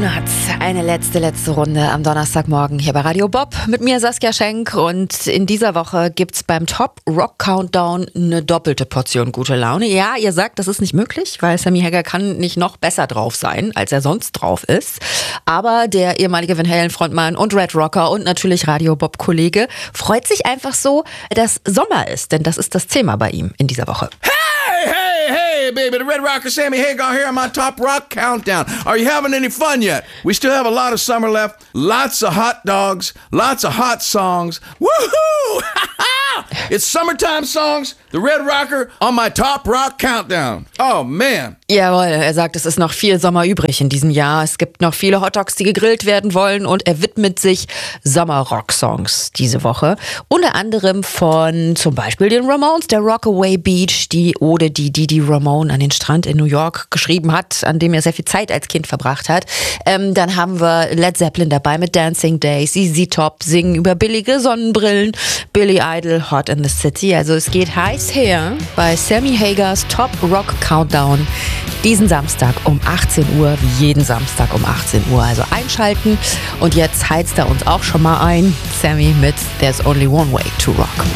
Donuts. Eine letzte Runde am Donnerstagmorgen hier bei Radio Bob. Mit mir Saskia Schenk und in dieser Woche gibt's beim Top Rock Countdown eine doppelte Portion gute Laune. Ja, ihr sagt, das ist nicht möglich, weil Sammy Hagar kann nicht noch besser drauf sein, als er sonst drauf ist. Aber der ehemalige Van Halen Frontmann und Red Rocker und natürlich Radio Bob Kollege freut sich einfach so, dass Sommer ist, denn das ist das Thema bei ihm in dieser Woche. Hey, baby, the Red Rocker Sammy Hagar here on my Top Rock Countdown. Are you having any fun yet? We still have a lot of summer left, lots of hot dogs, lots of hot songs. Woohoo! It's summertime songs, the Red Rocker on my Top Rock Countdown. Oh, man. Jawohl, er sagt, es ist noch viel Sommer übrig in diesem Jahr. Es gibt noch viele Hotdogs, die gegrillt werden wollen und er widmet sich Sommer-Rock-Songs diese Woche. Unter anderem von zum Beispiel den Ramones, der Rockaway Beach, die Ode, die Didi Ramone an den Strand in New York geschrieben hat, an dem er sehr viel Zeit als Kind verbracht hat. Dann haben wir Led Zeppelin dabei mit Dancing Days, ZZ Top singen über billige Sonnenbrillen, Billy Idol, Hot in the City. Also es geht heiß her bei Sammy Hagars Top Rock Countdown diesen Samstag um 18 Uhr, wie jeden Samstag um 18 Uhr. Also einschalten und jetzt heizt er uns auch schon mal ein. Sammy mit There's Only One Way to Rock.